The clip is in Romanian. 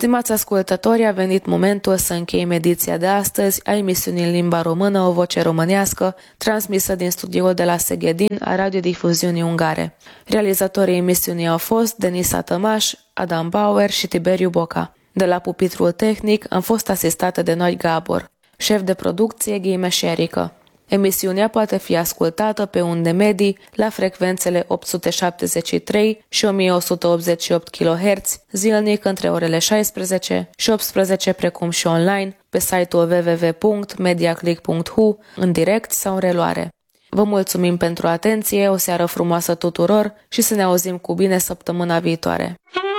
Stimați ascultători, a venit momentul să încheiem ediția de astăzi a emisiunii în limba română, O Voce Românească, transmisă din studioul de la Seghedin a Radiodifuziunii Ungare. Realizatorii emisiunii au fost Denisa Tămaș, Adam Bauer și Tiberiu Boca. De la pupitrul tehnic am fost asistată de Noi Gabor, șef de producție Ghime Șerică. Emisiunea poate fi ascultată pe unde medii la frecvențele 873 și 1188 kHz, zilnic între orele 16 și 18, precum și online pe site-ul www.mediaclick.hu, în direct sau în reluare. Vă mulțumim pentru atenție, o seară frumoasă tuturor și să ne auzim cu bine săptămâna viitoare.